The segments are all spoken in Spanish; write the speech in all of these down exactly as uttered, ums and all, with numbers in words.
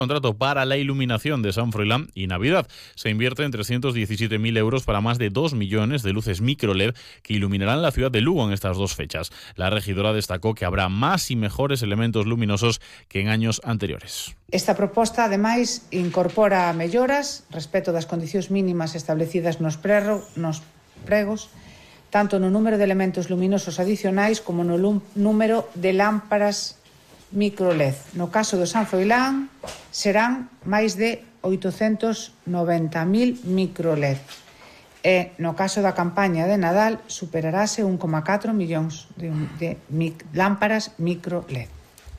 Contrato para la iluminación de San Froilán y Navidad. Se invierte en trescientos diecisiete mil euros para más de dos millones de luces micro L E D que iluminarán la ciudad de Lugo en estas dos fechas. La regidora destacó que habrá más y mejores elementos luminosos que en años anteriores. Esta proposta, ademais, incorpora melloras respecto das condicións mínimas establecidas nos, prerro, nos pregos, tanto no número de elementos luminosos adicionais como no número de lámparas micro L E D. No caso do San Froilán serán máis de oitocentos noventa mil micro L E D. E no caso da campaña de Nadal superarase un coma catro millóns de, de mic, lámparas micro L E D.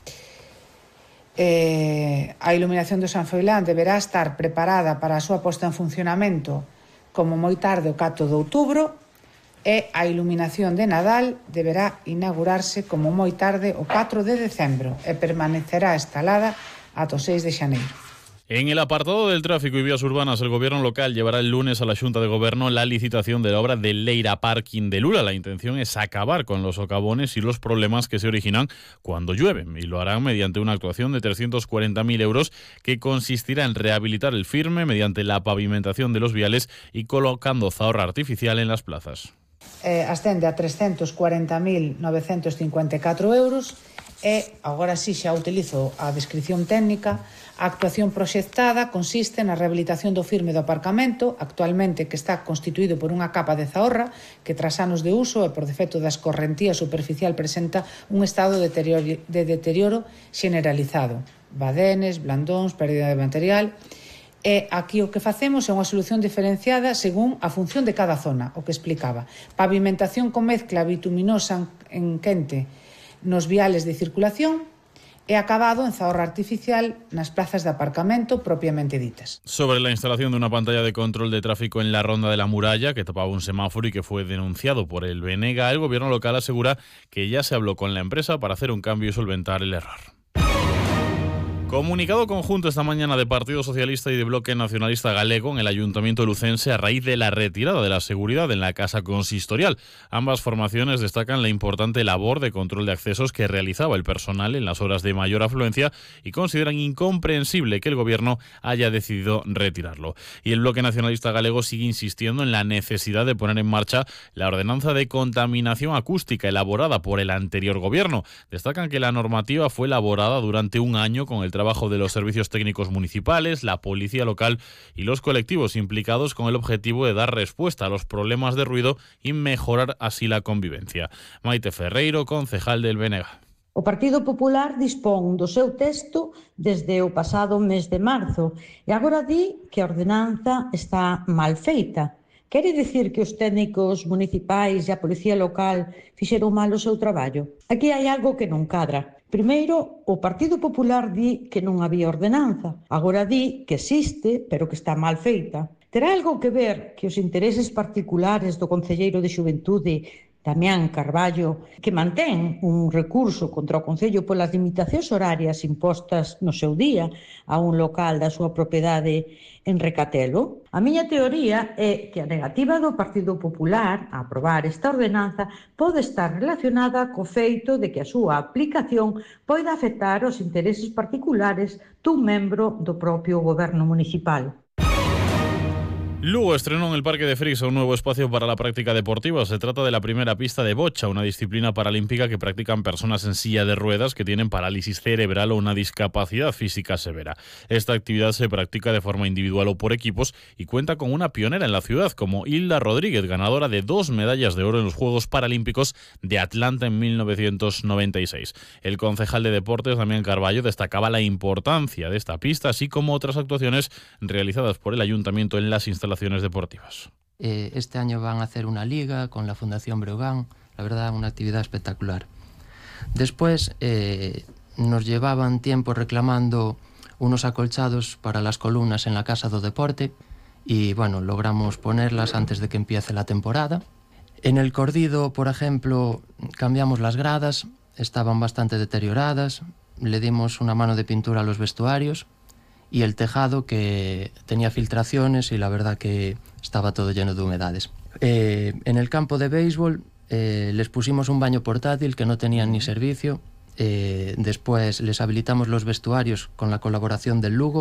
Eh, a iluminación do San Froilán deberá estar preparada para a súa posta en funcionamento como moi tarde o catro de outubro, e a iluminación de Nadal deberá inaugurarse como moi tarde o catro de decembro e permanecerá instalada ata o seis de xaneiro. En el apartado del tráfico y vías urbanas, el gobierno local llevará el lunes a la Junta de Gobierno la licitación de la obra del Leira Parking de Lula. La intención es acabar con los socavones y los problemas que se originan cuando llueve, y lo harán mediante una actuación de trescientos cuarenta mil euros que consistirá en rehabilitar el firme mediante la pavimentación de los viales y colocando zaorra artificial en las plazas. Eh, ascende a trescentos cuarenta mil novecentos cincuenta e catro euros e, agora sí xa utilizo a descripción técnica, a actuación proxectada consiste na rehabilitación do firme do aparcamento, actualmente que está constituído por unha capa de zaorra que tras anos de uso e por defecto da escorrentía superficial presenta un estado de deterioro, de deterioro generalizado, badenes, blandóns, pérdida de material. E aquí o que facemos é unha solución diferenciada según a función de cada zona, o que explicaba. Pavimentación con mezcla bituminosa en quente nos viales de circulación e acabado en zaorra artificial nas plazas de aparcamento propiamente ditas. Sobre la instalación de una pantalla de control de tráfico en la ronda de la Muralla, que tapaba un semáforo y que fue denunciado por el Benega, el gobierno local asegura que ya se habló con la empresa para hacer un cambio y solventar el error. Comunicado conjunto esta mañana de Partido Socialista y de Bloque Nacionalista Galego en el Ayuntamiento lucense a raíz de la retirada de la seguridad en la Casa Consistorial. Ambas formaciones destacan la importante labor de control de accesos que realizaba el personal en las horas de mayor afluencia y consideran incomprensible que el Gobierno haya decidido retirarlo. Y el Bloque Nacionalista Galego sigue insistiendo en la necesidad de poner en marcha la ordenanza de contaminación acústica elaborada por el anterior Gobierno. Destacan que la normativa fue elaborada durante un año con el trabajo trabajo de los servicios técnicos municipales, la policía local y los colectivos implicados con el objetivo de dar respuesta a los problemas de ruido y mejorar así la convivencia. Maite Ferreiro, concejal del Benega. O Partido Popular dispón do seu texto desde o pasado mes de marzo e agora di que a ordenanza está mal feita. Quere dicir que os técnicos municipais e a policía local fixeron mal o seu traballo? Aquí hai algo que non cadra. Primeiro, o Partido Popular di que non había ordenanza. Agora di que existe, pero que está mal feita. Terá algo que ver que os intereses particulares do concelleiro de Xuventude, Damián Carballo, que mantén un recurso contra o Concello polas limitacións horarias impostas no seu día a un local da súa propiedade en Recatelo? A miña teoría é que a negativa do Partido Popular a aprobar esta ordenanza pode estar relacionada co feito de que a súa aplicación poida afectar os intereses particulares dun membro do propio goberno municipal. Lugo estrenó en el Parque de Frix un nuevo espacio para la práctica deportiva. Se trata de la primera pista de bocha, una disciplina paralímpica que practican personas en silla de ruedas que tienen parálisis cerebral o una discapacidad física severa. Esta actividad se practica de forma individual o por equipos y cuenta con una pionera en la ciudad como Hilda Rodríguez, ganadora de dos medallas de oro en los Juegos Paralímpicos de Atlanta en mil novecientos noventa y seis. El concejal de Deportes, Damián Carballo, destacaba la importancia de esta pista, así como otras actuaciones realizadas por el Ayuntamiento en las instalaciones deportivas. Eh, este año van a hacer una liga con la Fundación Breogán, la verdad, una actividad espectacular. Después eh, nos llevaban tiempo reclamando unos acolchados para las columnas en la Casa do Deporte y bueno, logramos ponerlas antes de que empiece la temporada. En el Cordido, por ejemplo, cambiamos las gradas, estaban bastante deterioradas, le dimos una mano de pintura a los vestuarios y el tejado que tenía filtraciones y la verdad que estaba todo lleno de humedades. Eh, en el campo de béisbol eh, les pusimos un baño portátil que no tenían ni servicio Eh, después les habilitamos los vestuarios con la colaboración del Lugo.